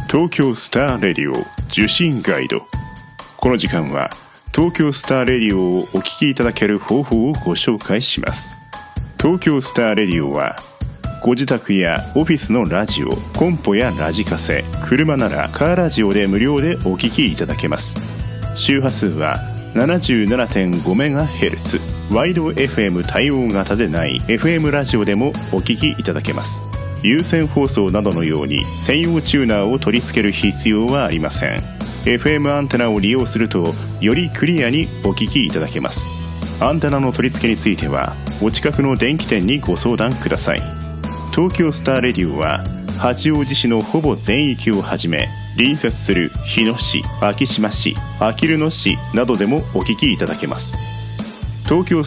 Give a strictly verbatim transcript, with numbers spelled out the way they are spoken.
東京スターレディオ受信ガイド。この時間は東京スターレディオをお聞きいただける方法をご紹介します。東京スターレディオはご自宅やオフィスのラジオ、コンポやラジカセ、車ならカーラジオで無料でお聞きいただけます。周波数は ななじゅうななてんごメガヘルツ、 ワイド エフエム 対応型でない エフエム ラジオでもお聞きいただけます。有線放送などのように専用チューナーを取り付ける必要はありません。 エフエム アンテナを利用するとよりクリアにお聞きいただけます。アンテナの取り付けについてはお近くの電気店にご相談ください。東京スターレディオは八王子市のほぼ全域をはじめ、隣接する日野市、昭島市、あきる野市などでもお聞きいただけます。東京